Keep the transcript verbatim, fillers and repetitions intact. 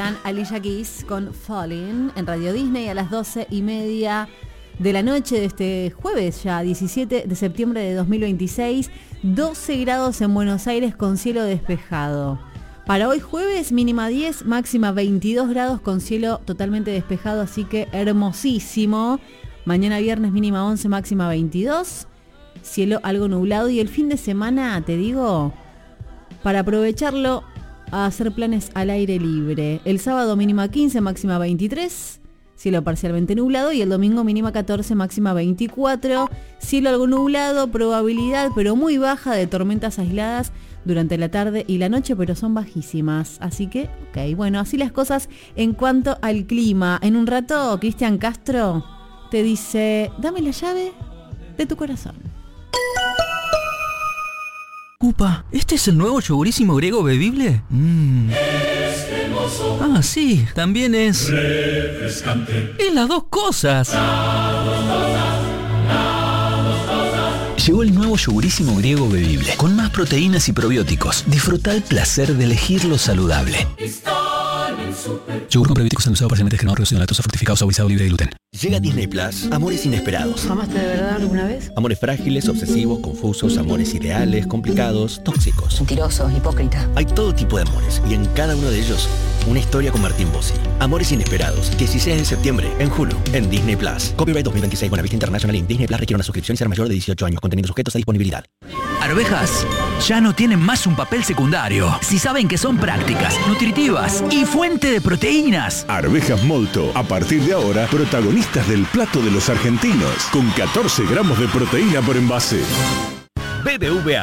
suenan Alicia Keys con Falling en Radio Disney a las doce y media de la noche de este jueves, ya diecisiete de septiembre de dos mil veintiséis. doce grados en Buenos Aires con cielo despejado. Para hoy jueves, mínima diez, máxima veintidós grados con cielo totalmente despejado, así que hermosísimo. Mañana viernes, mínima once, máxima veintidós. Cielo algo nublado, y el fin de semana, te digo, para aprovecharlo, a hacer planes al aire libre. El sábado mínima quince, máxima veintitrés, cielo parcialmente nublado, y el domingo mínima catorce, máxima veinticuatro, cielo algo nublado, probabilidad pero muy baja de tormentas aisladas durante la tarde y la noche, pero son bajísimas. Así que, ok, bueno, así las cosas en cuanto al clima. En un rato, Cristian Castro te dice, dame la llave de tu corazón. Upa, ¿este es el nuevo yogurísimo griego bebible? Mm. Ah, sí, también es... refrescante. Es las dos cosas. Llegó el nuevo yogurísimo griego bebible, con más proteínas y probióticos. Disfruta el placer de elegir lo saludable. Yogur con probióticos endulzado parcialmente descremado, reducido en lactosa, fortificado, saborizado, libre de gluten. Llega Disney Plus, amores inesperados. ¿Amaste de verdad alguna vez? Amores frágiles, obsesivos, confusos, amores ideales, complicados, tóxicos. Mentiroso, hipócrita. Hay todo tipo de amores, y en cada uno de ellos, una historia con Martín Bossi. Amores inesperados, dieciséis de septiembre, en Hulu, en Disney Plus. Copyright dos mil veintiséis, Buenavista International Inc. Disney Plus requiere una suscripción y ser mayor de dieciocho años. Contenidos sujetos a disponibilidad. Arvejas ya no tienen más un papel secundario. Si saben que son prácticas, nutritivas y fuente de proteínas. Arvejas Molto, a partir de ahora, protagonistas del plato de los argentinos, con catorce gramos de proteína por envase. B B V A